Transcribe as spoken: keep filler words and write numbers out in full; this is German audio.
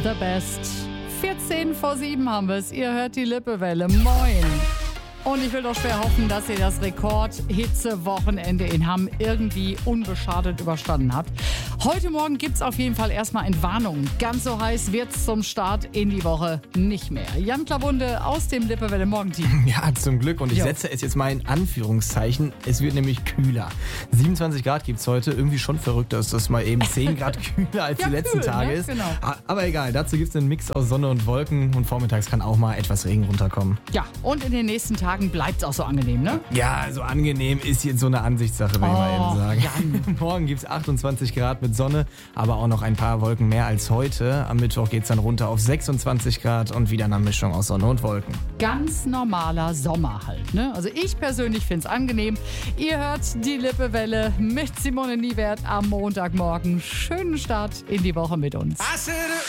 the best. vierzehn vor sieben haben wir es. Ihr hört die Lippewelle. Moin. Und ich will doch schwer hoffen, dass ihr das Rekord-Hitze-Wochenende in Hamm irgendwie unbeschadet überstanden habt. Heute Morgen gibt es auf jeden Fall erstmal Entwarnung. Ganz so heiß wird's zum Start in die Woche nicht mehr. Jan Klabunde aus dem Lippewelle Morgenteam. Ja, zum Glück. Und ich Jo. setze es jetzt mal in Anführungszeichen. Es wird nämlich kühler. siebenundzwanzig Grad gibt es heute. Irgendwie schon verrückt, dass das mal eben zehn Grad kühler als Ja, die letzten kühl, Tage ne? ist. Genau. Aber egal, dazu gibt es einen Mix aus Sonne und Wolken. Und vormittags kann auch mal etwas Regen runterkommen. Ja, und in den nächsten Tagen bleibt es auch so angenehm, ne? Ja, so angenehm ist jetzt so eine Ansichtssache, wenn Oh, ich mal eben sage. Jan. Morgen gibt es achtundzwanzig Grad mit Sonne, aber auch noch ein paar Wolken mehr als heute. Am Mittwoch geht es dann runter auf sechsundzwanzig Grad und wieder eine Mischung aus Sonne und Wolken. Ganz normaler Sommer halt, ne? Also ich persönlich finde es angenehm. Ihr hört die Lippewelle mit Simone Niewert am Montagmorgen. Schönen Start in die Woche mit uns. I said,